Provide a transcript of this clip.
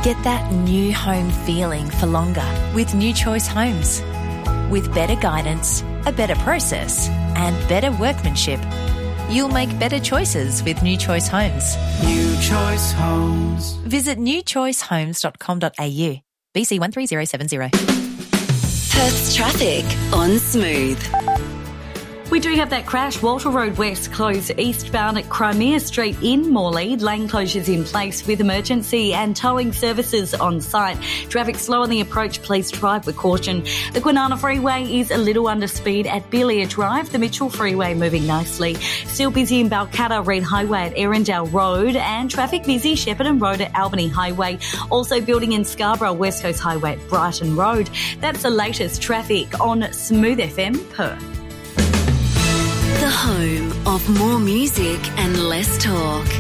Get that new home feeling for longer with New Choice Homes. With better guidance, a better process, and better workmanship, you'll make better choices with New Choice Homes. New Choice Homes. Visit newchoicehomes.com.au. BC 13070. Perth's traffic on Smooth. We do have that crash. Walter Road West closed eastbound at Crimea Street in Morley. Lane closures in place with emergency and towing services on site. Traffic slow on the approach. Please drive with caution. The Kwinana Freeway is a little under speed at Belia Drive. The Mitchell Freeway moving nicely. Still busy in Balcatta Reed Highway at Erindale Road, and traffic busy Shepparton Road at Albany Highway. Also building in Scarborough West Coast Highway at Brighton Road. That's the latest traffic on Smooth FM Perth. The home of more music and less talk.